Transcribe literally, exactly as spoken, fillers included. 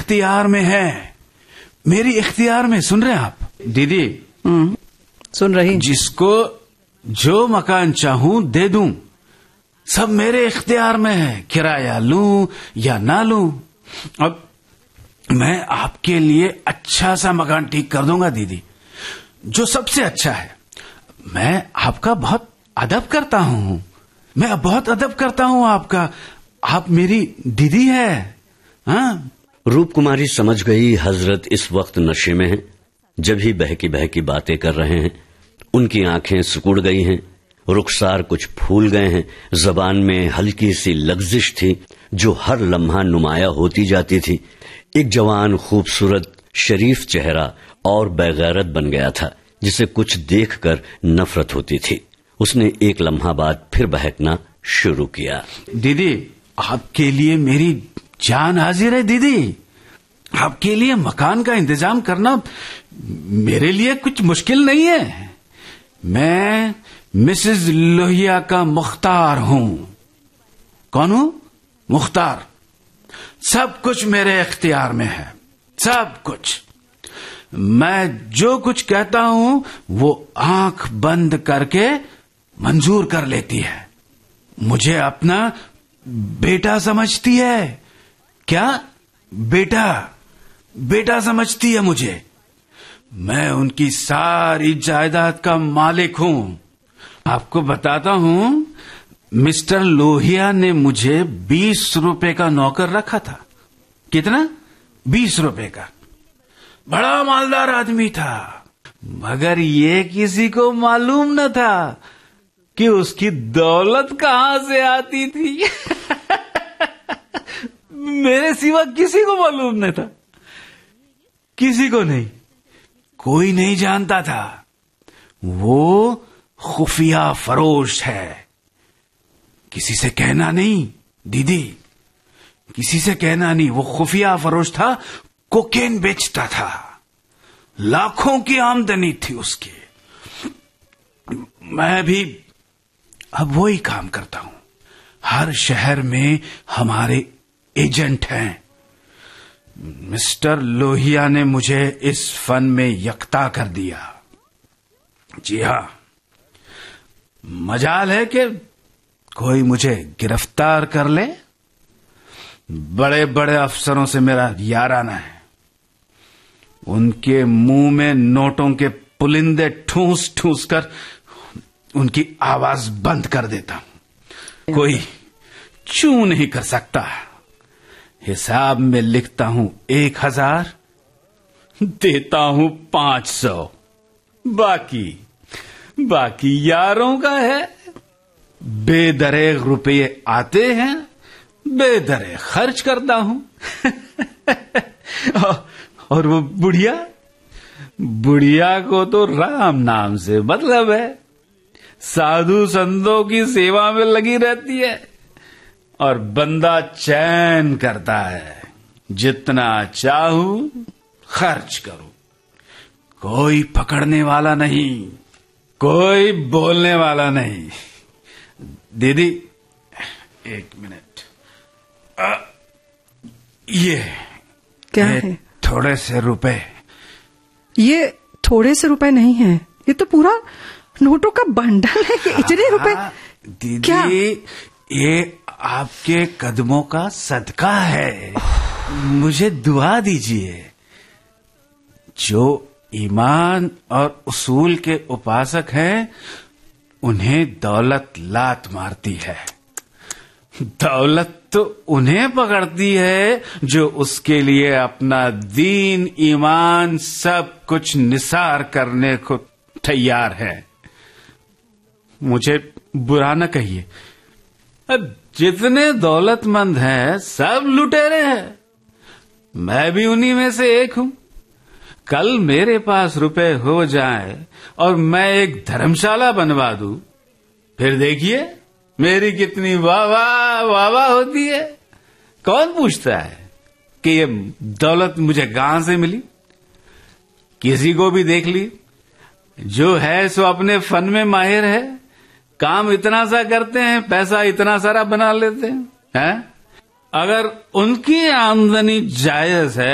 इख्तियार में है, मेरी इख्तियार में। सुन रहे हैं आप दीदी? हम्म, सुन रही। जिसको जो मकान चाहूं दे दूं, सब मेरे इख्तियार में है, किराया लूं या ना लूं। अब मैं आपके लिए अच्छा सा मकान ठीक कर दूंगा दीदी, जो सबसे अच्छा है। मैं आपका बहुत अदब करता हूं, मैं बहुत अदब करता हूं आपका। आप मेरी दीदी है। हाँ? रूप कुमारी समझ गई हजरत इस वक्त नशे में हैं, जब ही बहकी बहकी बातें कर रहे हैं। उनकी आंखें सिकुड़ गई हैं, रुखसार कुछ फूल गए हैं, जबान में हल्की सी लग्जिश थी जो हर लम्हा नुमाया होती जाती थी। एक जवान खूबसूरत शरीफ चेहरा और बेगैरत बन गया था, जिसे कुछ देखकर नफरत होती थी। उसने एक लम्हा बाद फिर बहकना शुरू किया। दीदी, आपके लिए मेरी जान हाजिर है दीदी। आपके लिए मकान का इंतजाम करना मेरे लिए कुछ मुश्किल नहीं है। मैं मिसेस लोहिया का मुख्तार हूं। कौन हूं? मुख्तार। सब कुछ मेरे इख्तियार में है, सब कुछ। मैं जो कुछ कहता हूं वो आंख बंद करके मंजूर कर लेती है। मुझे अपना बेटा समझती है। क्या? बेटा बेटा समझती है मुझे। मैं उनकी सारी जायदाद का मालिक हूं। आपको बताता हूं, मिस्टर लोहिया ने मुझे बीस रुपए का नौकर रखा था। कितना? बीस रुपए का। बड़ा मालदार आदमी था, मगर ये किसी को मालूम न था कि उसकी दौलत कहां से आती थी। मेरे सिवा किसी को मालूम नहीं था, किसी को नहीं, कोई नहीं जानता था। वो खुफिया फरोश है। किसी से कहना नहीं दीदी, किसी से कहना नहीं। वो खुफिया फरोश था, कोकेन बेचता था, लाखों की आमदनी थी उसकी। मैं भी अब वही काम करता हूं। हर शहर में हमारे एजेंट हैं। मिस्टर लोहिया ने मुझे इस फन में यकता कर दिया। जी हां, मजाल है कि कोई मुझे गिरफ्तार कर ले। बड़े बड़े अफसरों से मेरा याराना है। उनके मुंह में नोटों के पुलिंदे ठूस ठूस कर उनकी आवाज बंद कर देता हूं। कोई चू नहीं कर सकता। हिसाब में लिखता हूं एक हजार, देता हूं पांच सौ। बाकी बाकी यारों का है। बेदरेग रुपये आते हैं, बेदरे खर्च करता हूं। और वो बुढ़िया बुढ़िया को तो राम नाम से मतलब है। साधु संतों की सेवा में लगी रहती है और बंदा चैन करता है। जितना चाहूं खर्च करूं, कोई पकड़ने वाला नहीं, कोई बोलने वाला नहीं। दीदी एक मिनट, आ, ये क्या ये है? थोड़े से रुपए। ये थोड़े से रुपए नहीं है, ये तो पूरा नोटों का बंडल है। ये इतने रुपए? दीदी क्या? ये आपके कदमों का सदका है, मुझे दुआ दीजिए। जो ईमान और उसूल के उपासक हैं, उन्हें दौलत लात मारती है। दौलत तो उन्हें पकड़ती है जो उसके लिए अपना दीन ईमान सब कुछ निसार करने को तैयार है। मुझे बुरा न कहिए, जितने दौलतमंद हैं सब लुटेरे हैं। मैं भी उन्हीं में से एक हूं। कल मेरे पास रुपए हो जाए और मैं एक धर्मशाला बनवा दूं, फिर देखिए मेरी कितनी वाह वाह वाह वाह होती है। कौन पूछता है कि ये दौलत मुझे कहां से मिली? किसी को भी देख ली, जो है सो अपने फन में माहिर है। काम इतना सा करते हैं, पैसा इतना सारा बना लेते हैं, हैं? अगर उनकी आमदनी जायज है